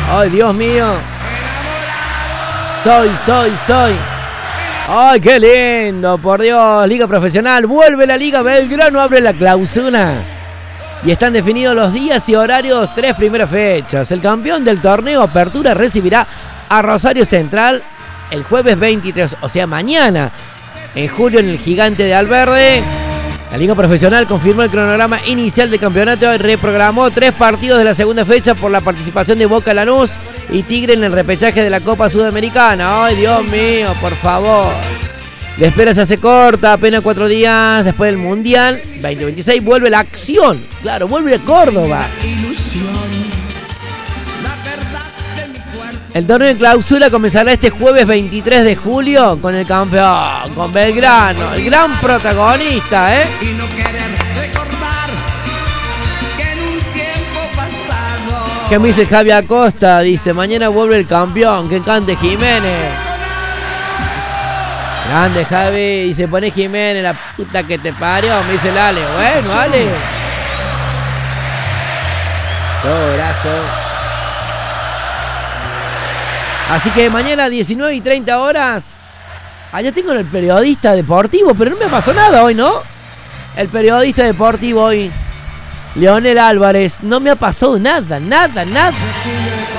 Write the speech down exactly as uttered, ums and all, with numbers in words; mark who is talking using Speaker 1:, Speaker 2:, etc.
Speaker 1: Ay, Dios mío. Soy, soy, soy. Ay, qué lindo, por Dios. Liga profesional. Vuelve la Liga Belgrano, abre la clausura. Y están definidos los días y horarios, tres primeras fechas. El campeón del torneo Apertura recibirá a Rosario Central el jueves veintitrés, o sea, mañana, en julio, en el Gigante de Alverde. La Liga Profesional confirmó el cronograma inicial del campeonato y reprogramó tres partidos de la segunda fecha por la participación de Boca, Lanús y Tigre en el repechaje de la Copa Sudamericana. ¡Ay, Dios mío, por favor! La espera se hace corta, apenas cuatro días después del Mundial. veinte veintiséis vuelve la acción. Claro, vuelve a Córdoba. El torneo de clausura comenzará este jueves veintitrés de julio con el campeón, con Belgrano, el gran protagonista, ¿eh? ¿Qué me dice Javi Acosta? Dice, mañana vuelve el campeón, que cante Jiménez. Grande Javi, dice, pone Jiménez, la puta que te parió, me dice el Ale. Bueno, Ale. Todo brazo. Así que mañana diecinueve y treinta horas. Allá tengo el periodista deportivo, pero no me pasó nada hoy, ¿no? El periodista deportivo hoy, Leonel Álvarez, no me ha pasado nada, nada, nada.